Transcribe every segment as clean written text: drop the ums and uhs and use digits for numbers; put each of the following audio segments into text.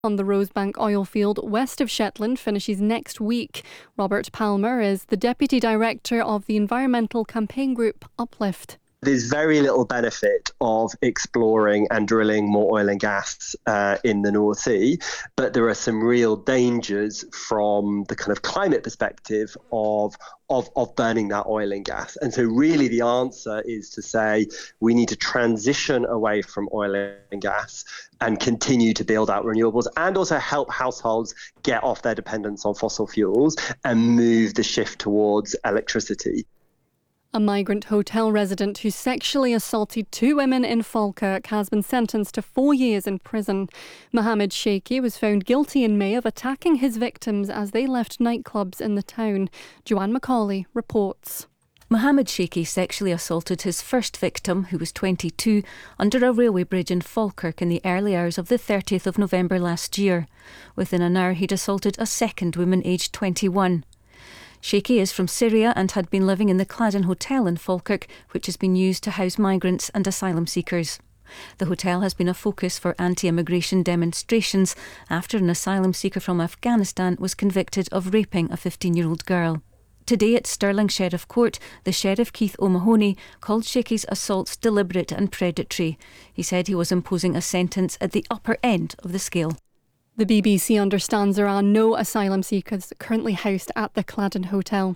on the Rosebank oil field west of Shetland finishes next week. Robert Palmer is the Deputy Director of the environmental campaign group Uplift. There's very little benefit of exploring and drilling more oil and gas in the North Sea, but there are some real dangers from the kind of climate perspective of burning that oil and gas. And so really the answer is to say we need to transition away from oil and gas and continue to build out renewables and also help households get off their dependence on fossil fuels and move the shift towards electricity. A migrant hotel resident who sexually assaulted two women in Falkirk has been sentenced to 4 years in prison. Mohammed Sheikhi was found guilty in May of attacking his victims as they left nightclubs in the town. Joanne Macaulay reports. Mohammed Sheikhi sexually assaulted his first victim, who was 22, under a railway bridge in Falkirk in the early hours of the 30th of November last year. Within an hour, he'd assaulted a second woman aged 21. Sheikhi is from Syria and had been living in the Cladden Hotel in Falkirk, which has been used to house migrants and asylum seekers. The hotel has been a focus for anti-immigration demonstrations after an asylum seeker from Afghanistan was convicted of raping a 15-year-old girl. Today at Stirling Sheriff Court, the Sheriff Keith O'Mahony called Sheikhi's assaults deliberate and predatory. He said he was imposing a sentence at the upper end of the scale. The BBC understands there are no asylum seekers currently housed at the Cladden Hotel.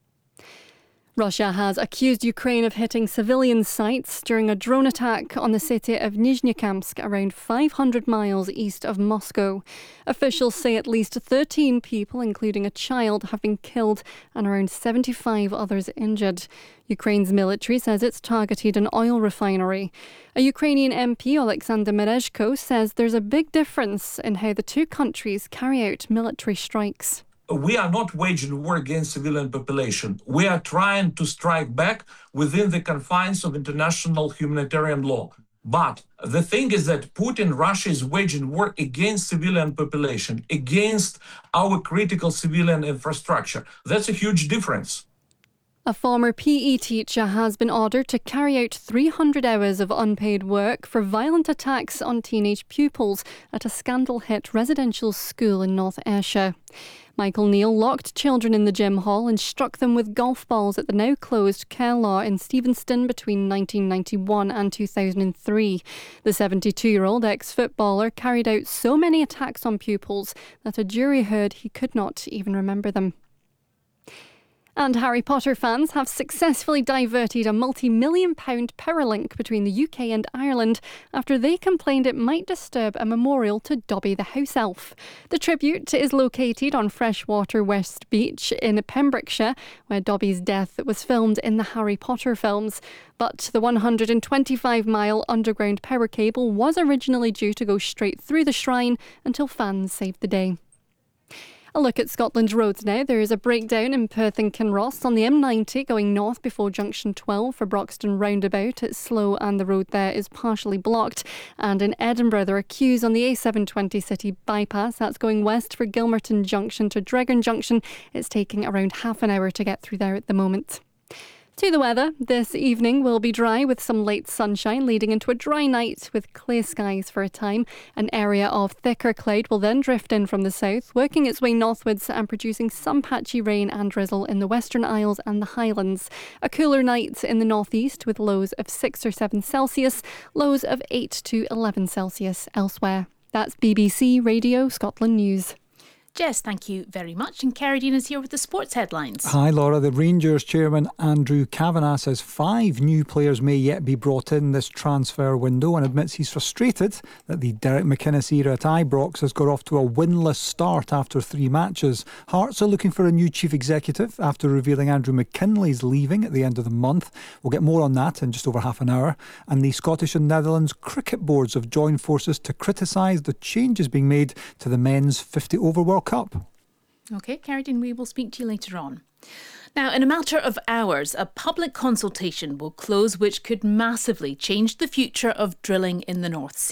Russia has accused Ukraine of hitting civilian sites during a drone attack on the city of Nizhnekamsk, around 500 miles east of Moscow. Officials say at least 13 people, including a child, have been killed and around 75 others injured. Ukraine's military says it's targeted an oil refinery. A Ukrainian MP, Alexander Merezhko, says there's a big difference in how the two countries carry out military strikes. We are not waging war against civilian population. We are trying to strike back within the confines of international humanitarian law. But the thing is that Putin, Russia is waging war against civilian population, against our critical civilian infrastructure. That's a huge difference. A former PE teacher has been ordered to carry out 300 hours of unpaid work for violent attacks on teenage pupils at a scandal-hit residential school in North Ayrshire. Michael Neal locked children in the gym hall and struck them with golf balls at the now-closed Care Law in Stevenston between 1991 and 2003. The 72-year-old ex-footballer carried out so many attacks on pupils that a jury heard he could not even remember them. And Harry Potter fans have successfully diverted a multi-million-pound power link between the UK and Ireland after they complained it might disturb a memorial to Dobby the house elf. The tribute is located on Freshwater West Beach in Pembrokeshire, where Dobby's death was filmed in the Harry Potter films. But the 125-mile underground power cable was originally due to go straight through the shrine until fans saved the day. A look at Scotland's roads now. There is a breakdown in Perth and Kinross on the M90 going north before junction 12 for Broxton roundabout. It's slow and the road there is partially blocked. And in Edinburgh there are queues on the A720 city bypass. That's going west for Gilmerton Junction to Dregan Junction. It's taking around half an hour to get through there at the moment. To the weather, this evening will be dry with some late sunshine leading into a dry night with clear skies for a time. An area of thicker cloud will then drift in from the south, working its way northwards and producing some patchy rain and drizzle in the Western Isles and the Highlands. A cooler night in the northeast with lows of 6 or 7 Celsius, lows of 8 to 11 Celsius elsewhere. That's BBC Radio Scotland News. Jess, thank you very much. And Carradine is here with the sports headlines. Hi Laura. The Rangers chairman Andrew Kavanagh says 5 new players may yet be brought in this transfer window and admits he's frustrated that the Derek McInnes era at Ibrox has got off to a winless start after 3 matches. Hearts are looking for a new chief executive after revealing Andrew McKinley's leaving at the end of the month. We'll get more on that in just over half an hour. And the Scottish and Netherlands cricket boards have joined forces to criticise the changes being made to the men's 50 over World Cup. OK, Carradine, we will speak to you later on. Now, in a matter of hours, a public consultation will close which could massively change the future of drilling in the North Sea.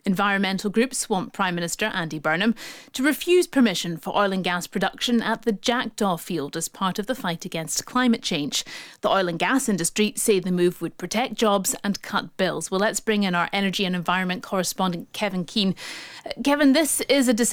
Environmental groups want Prime Minister Andy Burnham to refuse permission for oil and gas production at the Jackdaw field as part of the fight against climate change. The oil and gas industry say the move would protect jobs and cut bills. Well, let's bring in our energy and environment correspondent Kevin Keane. Kevin, this is a decision